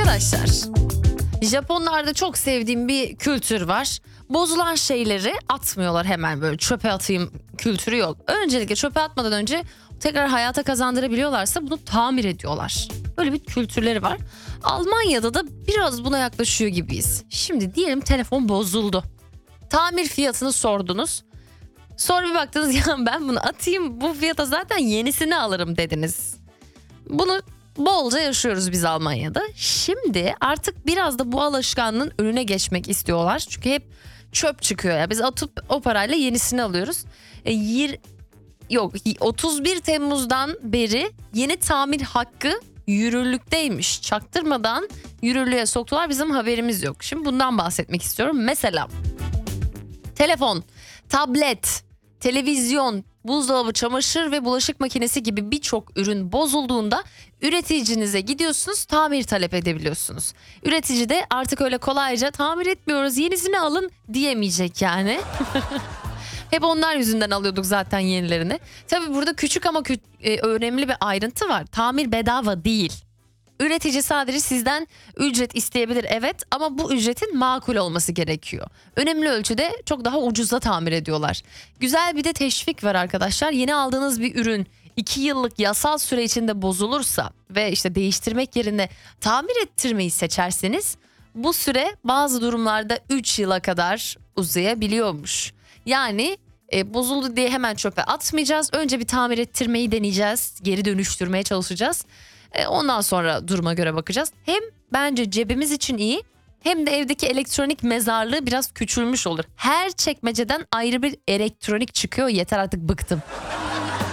Arkadaşlar, Japonlarda çok sevdiğim bir kültür var. Bozulan şeyleri atmıyorlar, hemen böyle çöpe atayım kültürü yok. Öncelikle çöpe atmadan önce tekrar hayata kazandırabiliyorlarsa bunu tamir ediyorlar. Böyle bir kültürleri var. Almanya'da da biraz buna yaklaşıyor gibiyiz. Şimdi diyelim telefon bozuldu. Tamir fiyatını sordunuz. Sonra bir baktınız ya ben bunu atayım, bu fiyata zaten yenisini alırım dediniz. Bunu bolca yaşıyoruz biz Almanya'da. Şimdi artık biraz da bu alışkanlığın önüne geçmek istiyorlar. Çünkü hep çöp çıkıyor ya. Biz atıp o parayla yenisini alıyoruz. 31 Temmuz'dan beri yeni tamir hakkı yürürlükteymiş. Çaktırmadan yürürlüğe soktular, bizim haberimiz yok. Şimdi bundan bahsetmek istiyorum. Mesela telefon, tablet, televizyon, buzdolabı, çamaşır ve bulaşık makinesi gibi birçok ürün bozulduğunda üreticinize gidiyorsunuz, tamir talep edebiliyorsunuz. Üretici de artık öyle kolayca tamir etmiyoruz, yenisini alın diyemeyecek yani. Hep onlar yüzünden alıyorduk zaten yenilerini. Tabii burada küçük ama önemli bir ayrıntı var. Tamir bedava değil. Üretici sadece sizden ücret isteyebilir, evet, ama bu ücretin makul olması gerekiyor. Önemli ölçüde çok daha ucuza tamir ediyorlar. Güzel bir de teşvik var arkadaşlar. Yeni aldığınız bir ürün 2 yıllık yasal süre içinde bozulursa ve işte değiştirmek yerine tamir ettirmeyi seçerseniz bu süre bazı durumlarda 3 yıla kadar uzayabiliyormuş. Yani bozuldu diye hemen çöpe atmayacağız. Önce bir tamir ettirmeyi deneyeceğiz. Geri dönüştürmeye çalışacağız. Ondan sonra duruma göre bakacağız. Hem bence cebimiz için iyi, hem de evdeki elektronik mezarlığı biraz küçülmüş olur. Her çekmeceden ayrı bir elektronik çıkıyor. Yeter artık, bıktım.